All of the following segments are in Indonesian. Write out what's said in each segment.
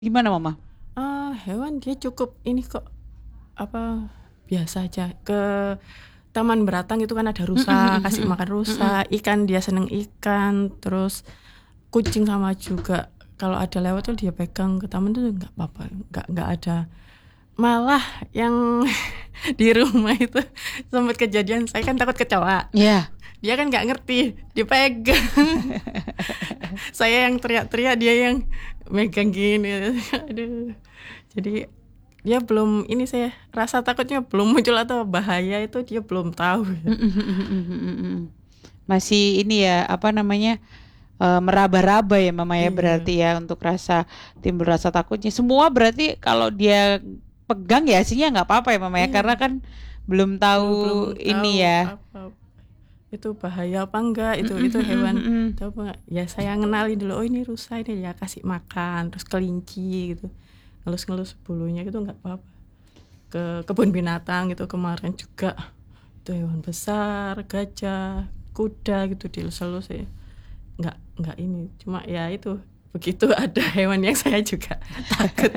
Gimana Mama? Hewan dia cukup ini kok, apa, biasa aja. Ke taman beratang itu kan ada Mm, mm, rusa, mm, kasih mm, makan mm, mm. rusa, ikan dia seneng ikan, terus kucing sama juga. Kalau ada lewat tuh dia pegang ke taman tuh nggak apa-apa, nggak ada. Malah yang di rumah itu sempat kejadian, saya kan takut kecoa. Ya. Dia kan nggak ngerti, dipegang. Saya yang teriak-teriak, dia yang megang gini. Aduh. Jadi dia belum ini, saya rasa takutnya belum muncul atau bahaya itu dia belum tahu. Mm, mm, mm, mm, mm, mm, mm. Masih ini ya, apa namanya? Meraba-raba ya Mama ya, Iya. berarti ya untuk timbul rasa takutnya. Semua berarti kalau dia pegang ya aslinya nggak apa-apa ya Mama ya, karena Iya. kan belum tahu Belum belum ini tahu ya. apa itu bahaya apa enggak, Mm, mm, itu mm, mm, hewan mm. tahu apa enggak. Ya saya ngenalin dulu, oh ini rusa, ini ya kasih makan, terus kelinci gitu. Ngelus-ngelus bulunya gitu nggak apa-apa. Ke kebun binatang gitu kemarin juga. Itu hewan besar, gajah, kuda gitu dilus-elus ya. Nggak ini, cuma ya itu begitu ada hewan yang saya juga takut.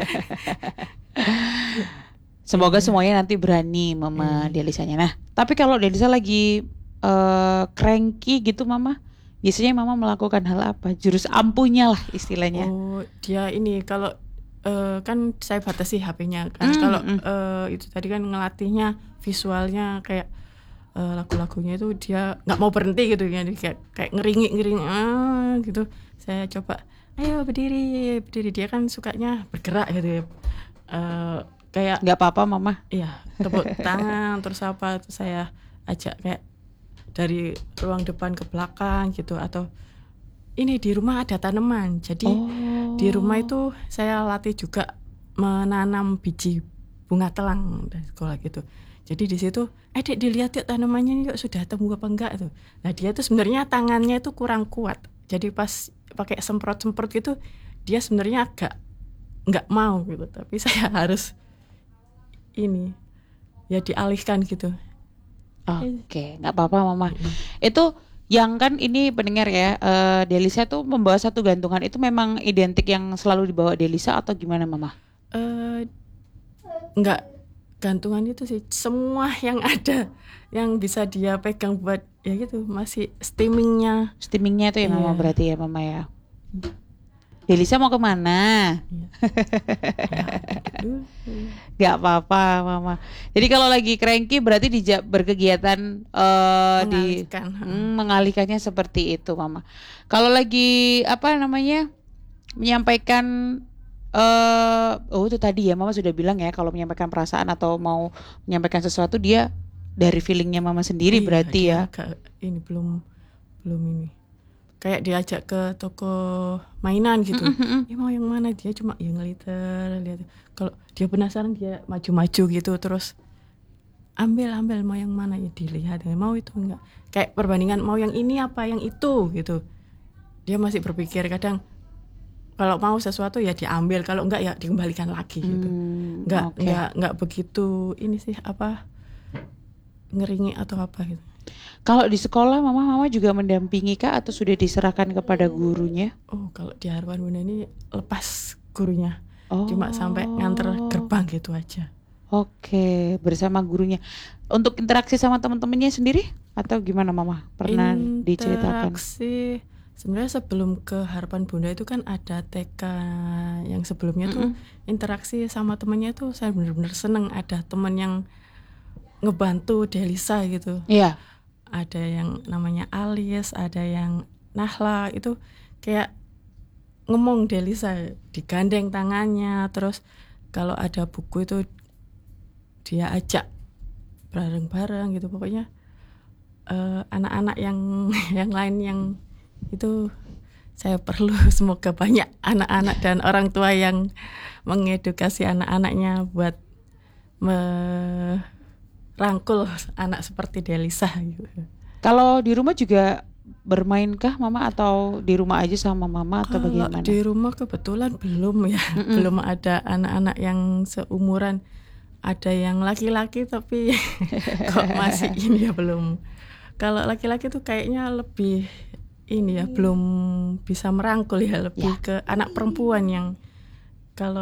Semoga Iya, semuanya nanti berani Mama iya. Delisanya. Nah, tapi kalau Delisa lagi cranky gitu Mama, biasanya Mama melakukan hal apa? Jurus ampuhnya lah istilahnya. Oh, dia ini kalau kan saya batasi HP-nya kan. Mm, Kalau mm. itu tadi kan ngelatihnya visualnya kayak lagu-lagunya itu dia nggak mau berhenti gitu ya, kayak kayak ngering gitu. Saya coba, ayo berdiri, berdiri. Dia kan sukanya bergerak gitu ya. Eh, kayak Nggak apa-apa Mama. iya, tepuk tangan terus apa, terus saya ajak kayak dari ruang depan ke belakang gitu, atau ini di rumah ada tanaman. Jadi di rumah Oh, itu saya latih juga menanam biji bunga telang dari sekolah gitu. Jadi di situ, Dek dilihat yuk tanamannya yuk sudah tumbuh apa enggak itu. Nah dia tuh sebenarnya tangannya itu kurang kuat. Jadi pas pakai semprot-semprot gitu, dia sebenarnya agak nggak mau gitu. Tapi saya harus ini, ya dialihkan gitu. oke, nggak apa-apa Mama. Itu yang kan ini pendengar ya, Delisa tuh membawa satu gantungan itu memang identik yang selalu dibawa Delisa atau gimana Mama? Eh nggak gantungan itu sih, semua yang ada yang bisa dia pegang buat ya gitu, masih steamingnya. Steamingnya itu ya Mama Iya, berarti ya Mama ya. Delisa mau kemana? iya, ya dulu Gak apa-apa Mama. Jadi kalau lagi cranky berarti berkegiatan di mengalihkan. mengalihkannya seperti itu Mama. Kalau lagi apa namanya menyampaikan oh itu tadi ya Mama sudah bilang ya kalau menyampaikan perasaan atau mau menyampaikan sesuatu dia dari feelingnya Mama sendiri Iya, berarti dia ya. agak ini belum belum ini, kayak diajak ke toko mainan Mm, gitu, mm, mm, mm. mau yang mana, dia cuma ya ngeliter lihat. Kalau dia penasaran dia maju-maju gitu, terus ambil ambil mau yang mana, ya dilihat ya, mau itu enggak, kayak perbandingan mau yang ini apa yang itu gitu. Dia masih berpikir kadang, kalau mau sesuatu ya diambil, kalau enggak ya dikembalikan lagi gitu. Oke. Enggak begitu ini sih, apa, ngeringi atau apa gitu. Kalau di sekolah Mama juga mendampingi kah atau sudah diserahkan kepada gurunya? Oh, kalau di harapan bunda ini lepas gurunya, cuma sampai nganter Oh. gerbang gitu aja. Oke, bersama gurunya. Untuk interaksi sama teman-temannya sendiri atau gimana Mama? Pernah diceritakan? Interaksi sebenarnya sebelum ke harapan bunda itu kan ada TK yang sebelumnya tuh, Mm-mm. interaksi sama temennya tuh saya bener-bener seneng, ada temen yang ngebantu Delisa gitu. Iya. Ada yang namanya Alis, ada yang Nahla, itu kayak ngomong Delisa, digandeng tangannya, terus kalau ada buku itu dia ajak bareng-bareng gitu. Pokoknya anak-anak yang yang lain yang itu saya perlu semoga banyak anak-anak dan orang tua yang mengedukasi anak-anaknya buat merangkul anak seperti Delisa gitu. Kalau di rumah juga bermainkah Mama atau di rumah aja sama Mama atau Kalau bagaimana? di rumah kebetulan belum ya, Mm-mm. belum ada anak-anak yang seumuran. Ada yang laki-laki tapi kok masih ini ya, belum. Kalau laki-laki tuh kayaknya lebih ini ya, belum bisa merangkul ya, lebih Ya, ke anak perempuan yang Kalau